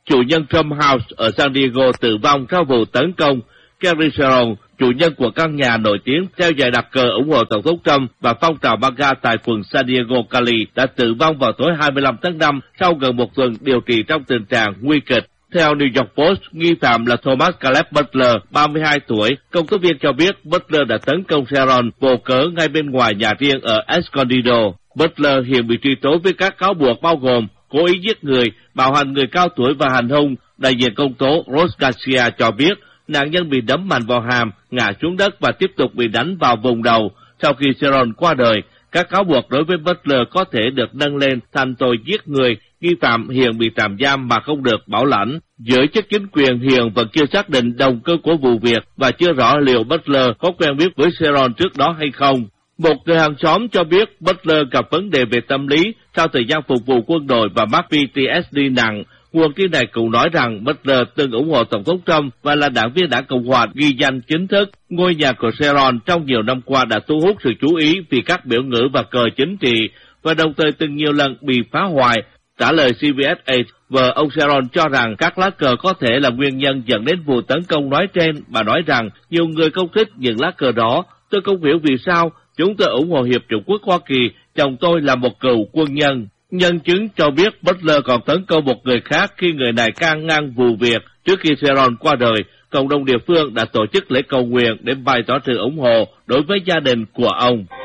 chủ nhân Trump House ở San Diego tử vong sau vụ tấn công. Kerry Sharon, chủ nhân của căn nhà nổi tiếng treo giải đặt cờ ủng hộ Tổng thống Trump và phong trào MAGA tại quận San Diego, Cali, đã tử vong vào tối 25 tháng 5 sau gần một tuần điều trị trong tình trạng nguy kịch. Theo New York Post, nghi phạm là Thomas Caleb Butler, 32 tuổi. Công tố viên cho biết Butler đã tấn công Sharon vô cớ ngay bên ngoài nhà riêng ở Escondido. Butler hiện bị truy tố với các cáo buộc bao gồm cố ý giết người, bạo hành người cao tuổi và hành hung. Đại diện công tố Rose Garcia cho biết nạn nhân bị đấm mạnh vào hàm, ngã xuống đất và tiếp tục bị đánh vào vùng đầu. Sau khi Sharon qua đời, các cáo buộc đối với Butler có thể được nâng lên thành tội giết người. Nghi phạm hiện bị tạm giam mà không được bảo lãnh. Giới chức chính quyền hiện vẫn chưa xác định động cơ của vụ việc và chưa rõ liệu Butler có quen biết với Sharon trước đó hay không. Một người hàng xóm cho biết Butler gặp vấn đề về tâm lý sau thời gian phục vụ quân đội và mắc PTSD nặng. Nguồn tin này cũng nói rằng Butler từng ủng hộ Tổng thống Trump và là đảng viên đảng Cộng hòa ghi danh chính thức. Ngôi nhà của Sharon trong nhiều năm qua đã thu hút sự chú ý vì các biểu ngữ và cờ chính trị và đồng thời từng nhiều lần bị phá hoại. Trả lời CBS 8, vợ ông Sharon cho rằng các lá cờ có thể là nguyên nhân dẫn đến vụ tấn công nói trên. Bà nói rằng nhiều người không thích những lá cờ đó. Tôi không hiểu vì sao. Chúng tôi ủng hộ Hiệp chủng quốc Hoa Kỳ. Chồng tôi là một cựu quân nhân. Nhân chứng cho biết Butler còn tấn công một người khác khi người này can ngăn vụ việc. Trước khi Sharon qua đời, cộng đồng địa phương đã tổ chức lễ cầu nguyện để bày tỏ sự ủng hộ đối với gia đình của ông.